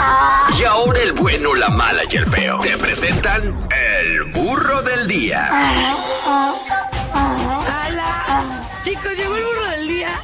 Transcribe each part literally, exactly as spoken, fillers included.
Y ahora el bueno, la mala y el feo te presentan el burro del día. ¡Hala! Chicos, llegó el burro del día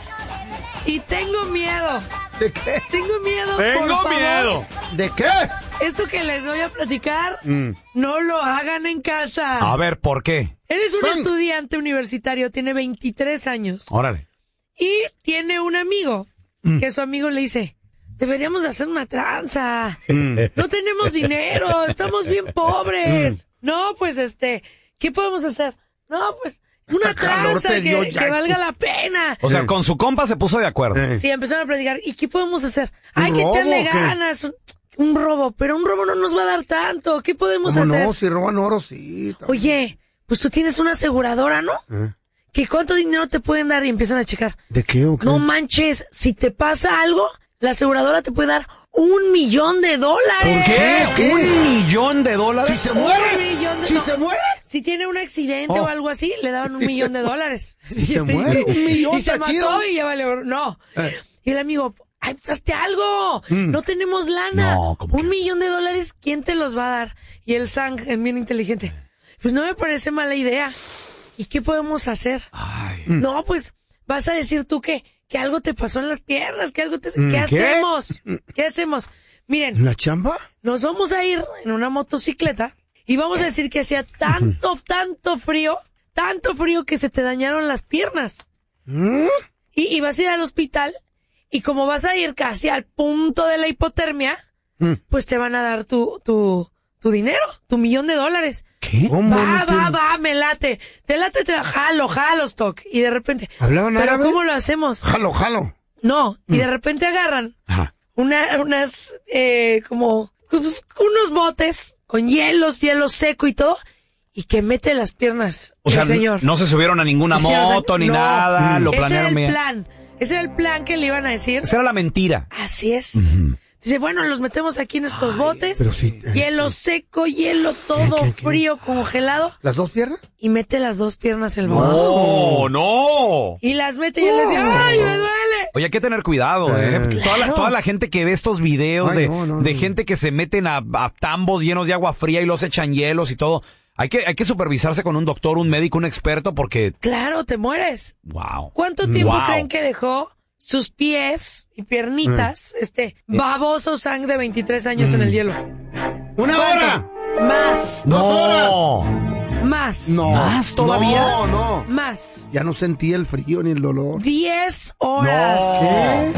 y tengo miedo. ¿De qué? Tengo miedo, Tengo por favor. miedo. ¿De qué? Esto que les voy a platicar, Mm. no lo hagan en casa. A ver, ¿por qué? Él es un Son- estudiante universitario, tiene veintitrés años. Órale. Y tiene un amigo, Mm. que su amigo le dice, deberíamos de hacer una tranza. Mm. No tenemos dinero, estamos bien pobres. No, pues este, ¿qué podemos hacer? No, pues una Hasta calor tranza te dio que, ya. que valga la pena. O sea, Eh. con su compa se puso de acuerdo. Eh. Sí, empezaron a platicar. ¿Y qué podemos hacer? ¿Un Hay que robo echarle o qué? ganas. Un, un robo, pero un robo no nos va a dar tanto. ¿Qué podemos ¿Cómo hacer? no? Si roban oro, sí. también. Oye, pues tú tienes una aseguradora, ¿no? ¿Eh? ¿Que cuánto dinero te pueden dar? Y empiezan a checar. ¿De qué o qué? No manches, si te pasa algo, la aseguradora te puede dar un millón de dólares. ¿Por qué? ¿Qué? ¿Un millón de dólares? ¿Si se Un muere? millón de- ¿Si no. se muere? Si tiene un accidente Oh. o algo así, le daban un Si millón se de mu- dólares. si se este, muere, un millón Y se está mató chido. y ya vale. No. Eh. Y el amigo, ay, pues hazte algo. Mm. No tenemos lana. No, ¿cómo un que? millón de dólares, ¿quién te los va a dar? Y el Sang, es bien inteligente. Pues no me parece mala idea. ¿Y qué podemos hacer? Ay. No, pues vas a decir tú que, que algo te pasó en las piernas, que algo te... Mm, ¿Qué ¿qué? hacemos? ¿Qué hacemos? Miren, ¿La chamba? nos vamos a ir en una motocicleta y vamos a decir que hacía tanto, tanto frío, tanto frío que se te dañaron las piernas. ¿Mm? Y, y vas a ir al hospital y como vas a ir casi al punto de la hipotermia, Mm. pues te van a dar tu, tu, tu dinero, tu millón de dólares. ¿Qué? ¿Cómo? Va, No va, entiendo. va, me late. Te late, te jalo, jalo, stock. Y de repente, ¿Hablaban ¿pero árabe? cómo lo hacemos? Jalo, jalo. No, y de repente agarran Ajá. una, unas, eh, como, pues, unos botes con hielos, hielo seco y todo, y que mete las piernas O el sea, señor. no se subieron a ninguna Sí, o sea, moto ni no. nada, Mm. lo Ese era planearon el bien. plan. Ese era el plan que le iban a decir. Esa era la mentira. Así es. Dice, bueno, los metemos aquí en estos botes, pero sí, eh, hielo seco, hielo todo ¿qué, qué? frío, congelado, ¿Las dos piernas? y mete las dos piernas el bote. ¡Oh, no! Y las mete y él les dice, ¡ay, me duele! Oye, hay que tener cuidado, ¿eh? Eh. Toda, la, Claro. toda la gente que ve estos videos Ay, de, no, no, de no. gente que se meten a, a tambos llenos de agua fría y los echan hielos y todo, hay que, hay que supervisarse con un doctor, un médico, un experto, porque... Claro, te mueres. ¡Wow! ¿Cuánto tiempo Wow. creen que dejó sus pies y piernitas, este baboso Sang de veintitrés años en el hielo? ¡Una hora! Más, ¡Dos horas! ¡No! más, No. ¿Más todavía? No, no. más. Ya no sentí el frío ni el dolor. Diez horas. ¿Qué?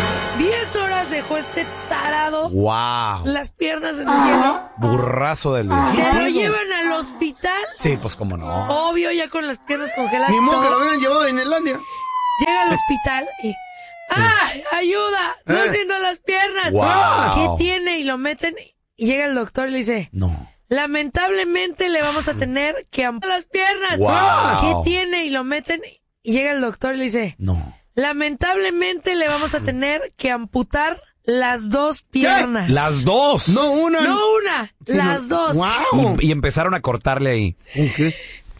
Diez horas dejó este tarado ¡Wow! las piernas en el hielo. Burrazo del... Se lo llevan al hospital. Sí, pues cómo no. Obvio, ya con las piernas congeladas. Ni y modo que todo. lo hubieran llevado a Disneylandia. Llega al hospital y... ¡ay, ayuda! ¡No Eh. siento las piernas! Wow. ¿Qué tiene? Y lo meten y llega el doctor y le dice... No. Lamentablemente le vamos a tener que amputar las piernas. Wow. ¿Qué tiene? Y lo meten y llega el doctor y le dice... No. Lamentablemente le vamos a tener que amputar las dos piernas. Las dos. No una. No una, las dos. ¡Wow! Y, y empezaron a cortarle ahí. ¿Con qué?